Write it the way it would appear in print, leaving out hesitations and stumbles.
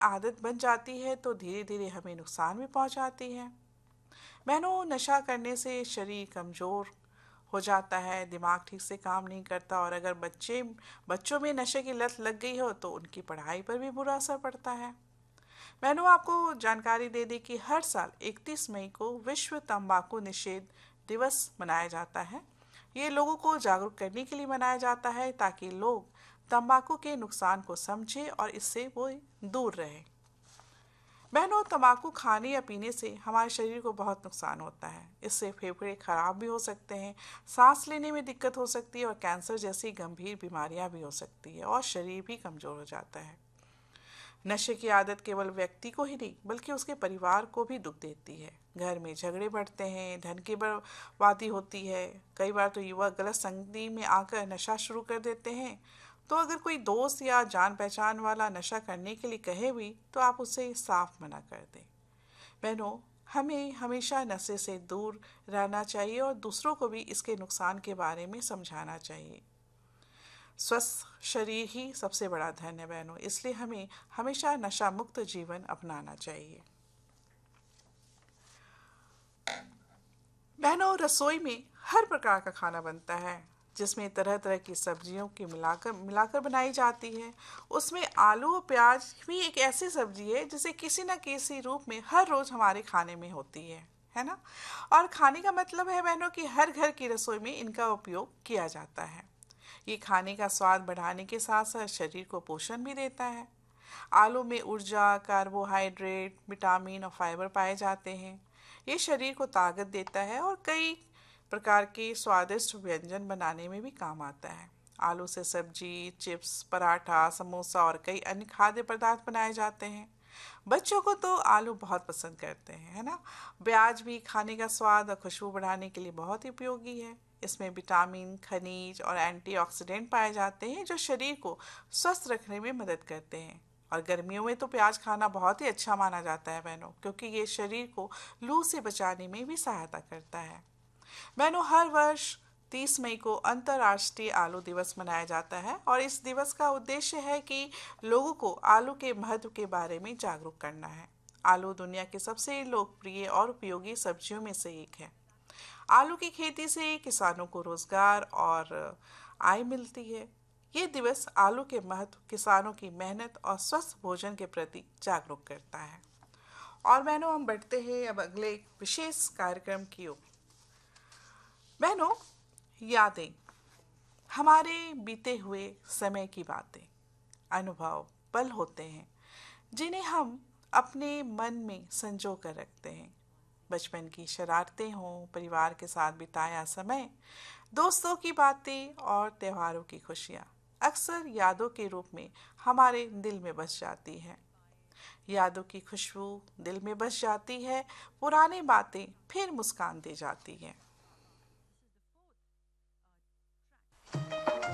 आदत बन जाती है तो धीरे धीरे हमें नुकसान भी पहुंचाती है। बहनों, नशा करने से शरीर कमज़ोर हो जाता है, दिमाग ठीक से काम नहीं करता, और अगर बच्चों में नशे की लत लग गई हो तो उनकी पढ़ाई पर भी बुरा असर पड़ता है। बहनों, आपको जानकारी दे दें कि हर साल 31 मई को विश्व तंबाकू निषेध दिवस मनाया जाता है। ये लोगों को जागरूक करने के लिए मनाया जाता है ताकि लोग तंबाकू के नुकसान को समझें और इससे वो दूर रहें। बहनों, तंबाकू खाने या पीने से हमारे शरीर को बहुत नुकसान होता है। इससे फेफड़े खराब भी हो सकते हैं, सांस लेने में दिक्कत हो सकती है और कैंसर जैसी गंभीर बीमारियां भी हो सकती है और शरीर भी कमज़ोर हो जाता है। नशे की आदत केवल व्यक्ति को ही नहीं बल्कि उसके परिवार को भी दुख देती है। घर में झगड़े बढ़ते हैं, धन की बर्बादी होती है। कई बार तो युवा गलत संगति में आकर नशा शुरू कर देते हैं। तो अगर कोई दोस्त या जान पहचान वाला नशा करने के लिए कहे भी तो आप उसे साफ मना कर दें। बहनों, हमें हमेशा नशे से दूर रहना चाहिए और दूसरों को भी इसके नुकसान के बारे में समझाना चाहिए। स्वस्थ शरीर ही सबसे बड़ा धन है बहनों, इसलिए हमें हमेशा नशा मुक्त जीवन अपनाना चाहिए। बहनों, रसोई में हर प्रकार का खाना बनता है जिसमें तरह तरह की सब्जियों की मिलाकर मिलाकर बनाई जाती है। उसमें आलू और प्याज भी एक ऐसी सब्जी है जिसे किसी न किसी रूप में हर रोज हमारे खाने में होती है ना। और खाने का मतलब है बहनों कि हर घर की रसोई में इनका उपयोग किया जाता है। ये खाने का स्वाद बढ़ाने के साथ साथ शरीर को पोषण भी देता है। आलू में ऊर्जा, कार्बोहाइड्रेट, विटामिन और फाइबर पाए जाते हैं। ये शरीर को ताकत देता है और कई प्रकार के स्वादिष्ट व्यंजन बनाने में भी काम आता है। आलू से सब्जी, चिप्स, पराठा, समोसा और कई अन्य खाद्य पदार्थ बनाए जाते हैं। बच्चों को तो आलू बहुत पसंद करते हैं, है ना। प्याज भी खाने का स्वाद और खुशबू बढ़ाने के लिए बहुत ही उपयोगी है। इसमें विटामिन, खनिज और एंटीऑक्सीडेंट पाए जाते हैं जो शरीर को स्वस्थ रखने में मदद करते हैं। और गर्मियों में तो प्याज खाना बहुत ही अच्छा माना जाता है बहनों, क्योंकि ये शरीर को लू से बचाने में भी सहायता करता है। बहनों, हर वर्ष 30 मई को अंतर्राष्ट्रीय आलू दिवस मनाया जाता है और इस दिवस का उद्देश्य है कि लोगों को आलू के महत्व के बारे में जागरूक करना है। आलू दुनिया की सबसे लोकप्रिय और उपयोगी सब्जियों में से एक है। आलू की खेती से किसानों को रोजगार और आय मिलती है। ये दिवस आलू के महत्व, किसानों की मेहनत और स्वस्थ भोजन के प्रति जागरूक करता है। और बहनों, हम बढ़ते हैं अब अगले एक विशेष कार्यक्रम की ओर। बहनों, यादें हमारे बीते हुए समय की बातें, अनुभव, पल होते हैं जिन्हें हम अपने मन में संजो कर रखते हैं। बचपन की शरारतें हों, परिवार के साथ बिताया समय, दोस्तों की बातें और त्योहारों की खुशियाँ अक्सर यादों के रूप में हमारे दिल में बस जाती हैं। यादों की खुशबू दिल में बस जाती है, पुरानी बातें फिर मुस्कान दे जाती हैं।